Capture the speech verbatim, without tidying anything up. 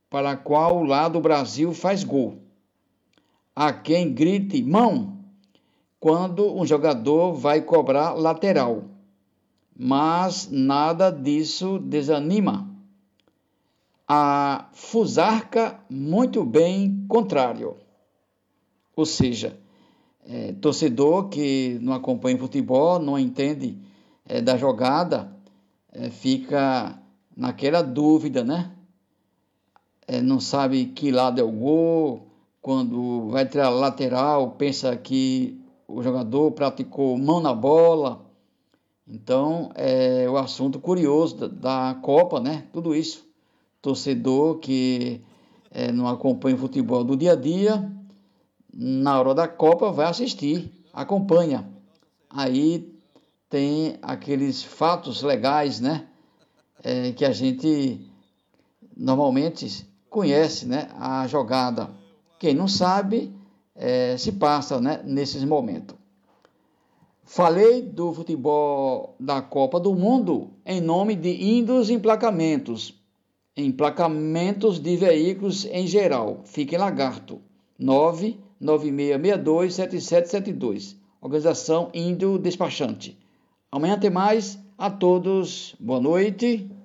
para qual lado o Brasil faz gol. Há quem grite mão quando um jogador vai cobrar lateral, mas nada disso desanima. A fusarca muito bem contrário. Ou seja, é, torcedor que não acompanha futebol, não entende é, da jogada, é, fica naquela dúvida, né? É, não sabe que lado é o gol, quando vai tirar a lateral, pensa que o jogador praticou mão na bola. Então, é o assunto curioso da, da Copa, né? Tudo isso. Torcedor que é, não acompanha o futebol do dia a dia, na hora da Copa vai assistir, acompanha. Aí tem aqueles fatos legais, né? É, que a gente normalmente conhece, né? A jogada. Quem não sabe, é, se passa, né? Nesses momentos. Falei do futebol da Copa do Mundo em nome de Indus Emplacamentos. Emplacamentos de veículos em geral. Fique em Lagarto. nove nove seis seis dois sete sete sete dois. Organização Indo Despachante. Amanhã tem mais. A todos, boa noite.